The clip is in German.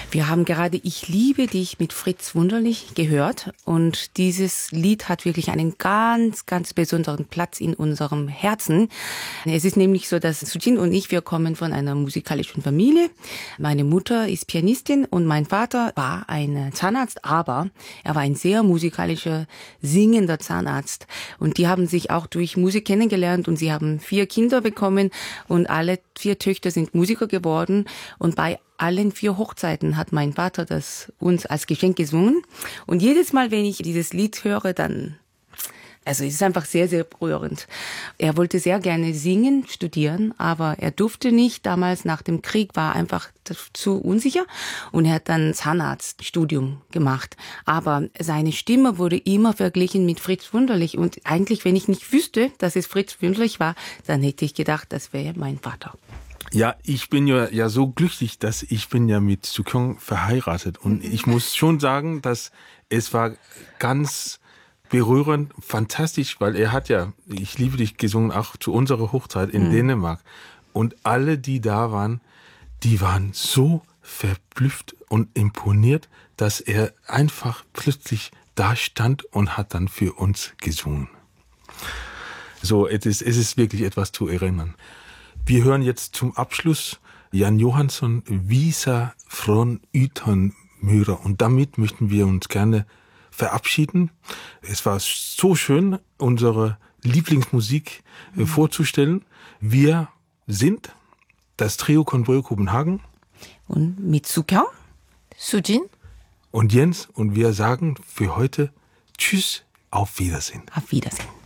Wir haben gerade Ich liebe dich mit Fritz Wunderlich gehört und dieses Lied hat wirklich einen ganz, ganz besonderen Platz in unserem Herzen. Es ist nämlich so, dass Sujin und ich, wir kommen von einer musikalischen Familie. Meine Mutter ist Pianistin und mein Vater war ein Zahnarzt, aber er war ein sehr musikalischer, singender Zahnarzt. Und die haben sich auch durch Musik kennengelernt und sie haben 4 Kinder bekommen und alle 4 Töchter sind Musiker geworden und bei allen 4 Hochzeiten hat mein Vater das uns als Geschenk gesungen. Und jedes Mal, wenn ich dieses Lied höre, es ist einfach sehr, sehr berührend. Er wollte sehr gerne singen, studieren, aber er durfte nicht. Damals nach dem Krieg war er einfach zu unsicher und er hat dann Zahnarztstudium gemacht. Aber seine Stimme wurde immer verglichen mit Fritz Wunderlich. Und eigentlich, wenn ich nicht wüsste, dass es Fritz Wunderlich war, dann hätte ich gedacht, das wäre mein Vater. Ja, ich bin ja so glücklich, dass ich bin ja mit Soo-kyung verheiratet. Und ich muss schon sagen, dass es war ganz berührend, fantastisch, weil er hat ja Ich liebe dich gesungen, auch zu unserer Hochzeit in Dänemark. Und alle, die da waren, die waren so verblüfft und imponiert, dass er einfach plötzlich da stand und hat dann für uns gesungen. So, es ist wirklich etwas zu erinnern. Wir hören jetzt zum Abschluss Jan Johansson, Visa från Utanmyra. Und damit möchten wir uns gerne verabschieden. Es war so schön, unsere Lieblingsmusik vorzustellen. Wir sind das Trio Konvoy Kopenhagen. Und mit Soo-kyung, Sujin Und Jens. Und wir sagen für heute Tschüss, auf Wiedersehen. Auf Wiedersehen.